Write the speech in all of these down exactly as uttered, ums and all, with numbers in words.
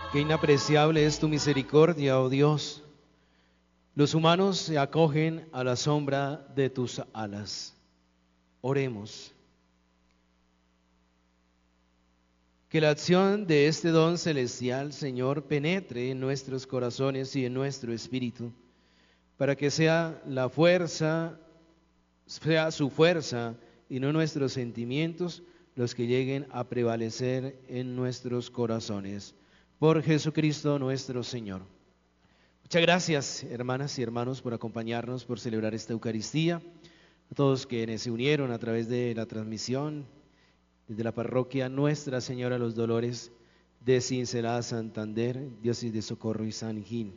Qué inapreciable es tu misericordia, oh Dios. Los humanos se acogen a la sombra de tus alas. Oremos. Que la acción de este don celestial, Señor, penetre en nuestros corazones y en nuestro espíritu, para que sea la fuerza, sea su fuerza y no nuestros sentimientos los que lleguen a prevalecer en nuestros corazones. Por Jesucristo nuestro Señor. Muchas gracias, hermanas y hermanos, por acompañarnos, por celebrar esta Eucaristía. A todos quienes se unieron a través de la transmisión desde la parroquia Nuestra Señora de los Dolores de Cincelada, Santander, Diócesis de Socorro y San Gil.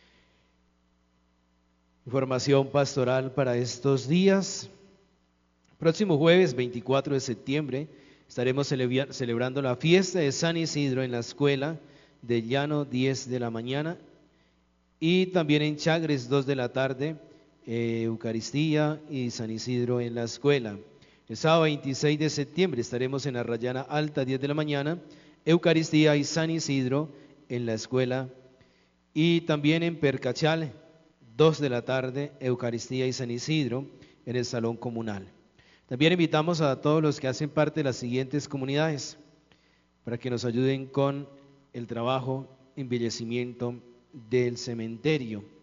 Información pastoral para estos días. Próximo jueves veinticuatro de septiembre estaremos celebrando la fiesta de San Isidro en la escuela de Llano, diez de la mañana, y también en Chagres, dos de la tarde, eh, Eucaristía y San Isidro en la escuela. El sábado veintiséis de septiembre estaremos en Arrayana Alta, diez de la mañana, Eucaristía y San Isidro en la escuela, y también en Percachal, dos de la tarde, Eucaristía y San Isidro en el salón comunal. También invitamos a todos los que hacen parte de las siguientes comunidades para que nos ayuden con el trabajo, embellecimiento del cementerio.